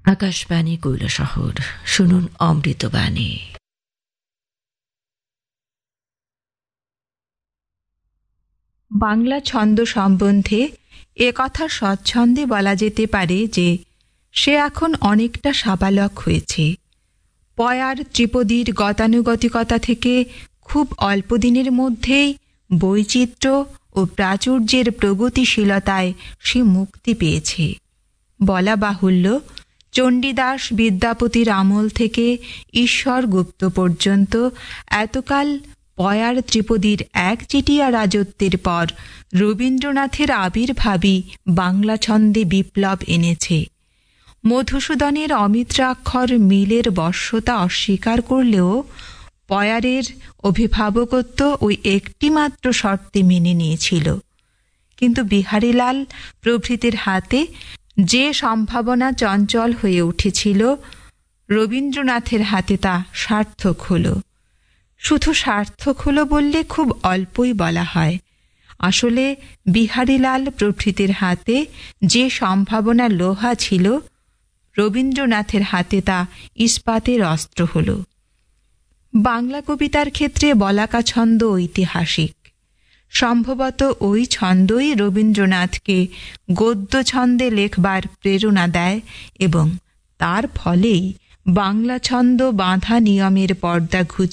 আকাশবাণী কৈলাসহর, শুনুন অমৃতবাণী। বাংলা ছন্দ সম্বন্ধে একথা স্বচ্ছন্দে বলা যেতে পারে যে সে এখন অনেকটা সাবালক হয়েছে। পয়ার ত্রিপদীর গতানুগতিকতা থেকে খুব অল্প দিনের মধ্যেই বৈচিত্র্য ও প্রাচুর্যের প্রগতিশীলতায় সে মুক্তি পেয়েছে। বলা বাহুল্য, চণ্ডীদাস বিদ্যাপতির আমল থেকে ঈশ্বরগুপ্ত পর্যন্ত এতকাল পয়ার ত্রিপদীর একচেটিয়া রাজত্বের পর রবীন্দ্রনাথের আবির্ভাবই বাংলা ছন্দে বিপ্লব এনেছে। মধুসূদনের অমিত্রাক্ষর মিলের বশ্যতা অস্বীকার করলেও পয়ারের অভিভাবকত্ব ওই একটিমাত্র শর্তে মেনে নিয়েছিল। কিন্তু বিহারীলাল প্রভৃতির হাতে যে সম্ভাবনা চঞ্চল হয়ে উঠেছিল, রবীন্দ্রনাথের হাতে তা সার্থক হল। শুধু সার্থক হলো বললে খুব অল্পই বলা হয়। আসলে বিহারীলাল প্রভৃতির হাতে যে সম্ভাবনা লোহা ছিল, রবীন্দ্রনাথের হাতে তা ইস্পাতের অস্ত্র হল। বাংলা কবিতার ক্ষেত্রে বলাকা ছন্দ ঐতিহাসিক। সম্ভবত ওই ছন্দই রবীন্দ্রনাথকে গদ্য ছন্দে লেখবার প্রেরণা দেয় এবং তার ফলেই বাংলা ছন্দ বাঁধা নিয়মের পর্দা ঘুচিয়ে